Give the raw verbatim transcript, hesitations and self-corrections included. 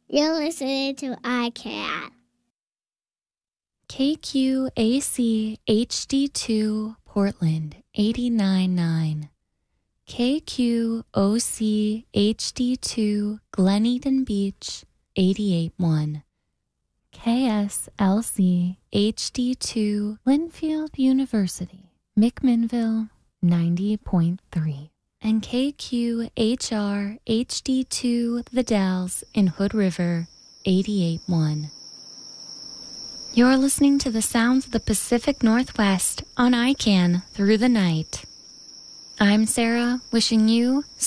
You're listening to iCat. K Q A C H D two Portland eighty-nine point nine. K Q O C H D two Glen Eden Beach eighty-eight point one. K S L C H D two Linfield University McMinnville ninety point three. And K Q H R H D two The Dalles in Hood River eighty-eight point one. You're listening to the sounds of the Pacific Northwest on I C A N Through the Night. I'm Sarah, wishing you